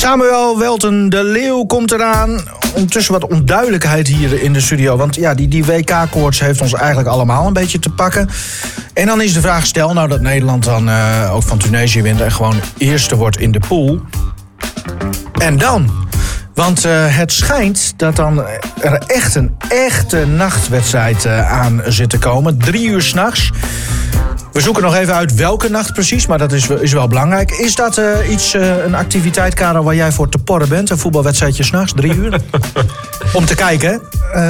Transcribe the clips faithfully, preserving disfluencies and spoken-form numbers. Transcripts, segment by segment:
Samuel Welten de Leeuw komt eraan. Ondertussen wat onduidelijkheid hier in de studio. Want ja, die, die W K-koorts heeft ons eigenlijk allemaal een beetje te pakken. En dan is de vraag, stel nou dat Nederland dan uh, ook van Tunesië wint... en gewoon eerste wordt in de pool. En dan? Want uh, het schijnt dat dan er echt een echte nachtwedstrijd uh, aan zit te komen. Drie uur 's nachts. We zoeken nog even uit welke nacht precies, maar dat is, is wel belangrijk. Is dat uh, iets, uh, een activiteit, Karel, waar jij voor te porren bent? Een voetbalwedstrijdje 's nachts, drie uur? Om te kijken, hè?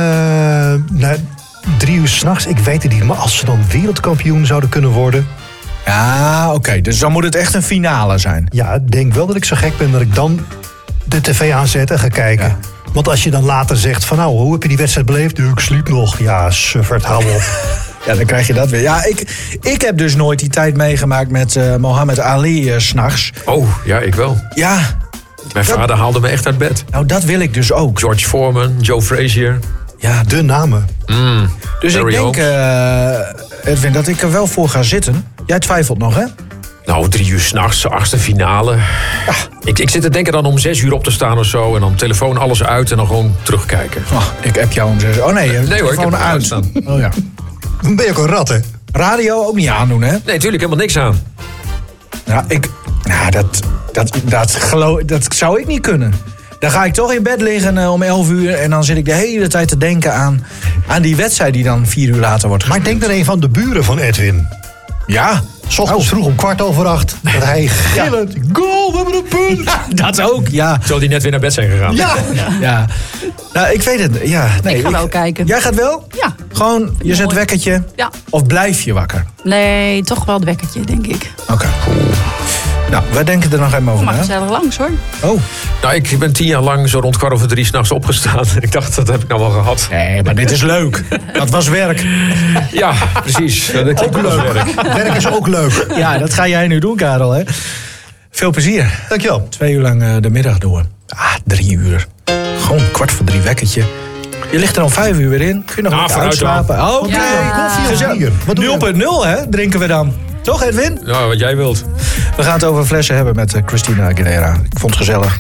Uh, nou, drie uur 's nachts, ik weet het niet. Maar als ze dan wereldkampioen zouden kunnen worden... Ja, oké. Okay, dus dan moet het echt een finale zijn. Ja, ik denk wel dat ik zo gek ben dat ik dan de tv aanzet en ga kijken. Ja. Want als je dan later zegt van nou, hoe heb je die wedstrijd beleefd? Ik sliep nog. Ja, suffert, hou op. Ja, dan krijg je dat weer. Ja, ik, ik heb dus nooit die tijd meegemaakt met uh, Mohammed Ali uh, 's nachts. Oh, ja, ik wel. Ja. Mijn dat, vader haalde me echt uit bed. Nou, dat wil ik dus ook. George Foreman, Joe Frazier. Ja, de namen. Mm, dus Barry ik denk, uh, Edwin, dat ik er wel voor ga zitten. Jij twijfelt nog, hè? Nou, drie uur 's nachts, achtste finale. Ja. Ik, ik zit te denken dan om zes uur op te staan of zo... en dan telefoon alles uit en dan gewoon terugkijken. Oh, ik heb jou om zes uur. Oh nee, nee hoor, ik heb uit. staan. Oh ja. Dan ben je ook een rat, hè? Radio ook niet aandoen, hè? Nee, natuurlijk helemaal niks aan. Nou, ik... Nou, dat... Dat, dat, geloof, dat zou ik niet kunnen. Dan ga ik toch in bed liggen uh, om elf uur... en dan zit ik de hele tijd te denken aan, aan die wedstrijd... die dan vier uur later wordt gespeeld. Maar denk dan even aan de buren van Edwin. Ja. 's Ochtends vroeg om kwart over acht. Dat hij gillend... Ja. Goal, we hebben een punt. Ja, dat ook, ja. Zou die net weer naar bed zijn gegaan? Ja. Ja. ja. Nou, ik weet het. Ja, nee, ik ga ik, wel kijken. Jij gaat wel? Ja. Gewoon, je zet wekkertje? Ja. Of blijf je wakker? Nee, toch wel het wekkertje, denk ik. Oké. Okay. Nou, wij denken er nog even over na. Maar gezellig langs, hoor. Oh. Nou, ik ben tien jaar lang zo rond kwart over drie 's nachts opgestaan. En ik dacht, dat heb ik nou wel gehad. Nee, maar dit is leuk. Dat was werk. Ja, precies. Dat is ook leuk. Werk. Werk is ook leuk. Ja, dat ga jij nu doen, Karel, hè? Veel plezier. Dankjewel. Twee uur lang uh, de middag door. Ah, drie uur. Gewoon kwart voor drie wekkertje. Je ligt er om vijf uur weer in. Kun je nog nou, een beetje uitslapen? Oh, oké. Okay. Ja. nul punt nul, hè? Drinken we dan. Toch, Edwin? Nou, wat jij wilt. We gaan het over flessen hebben met uh, Christina Aguilera. Ik vond het gezellig.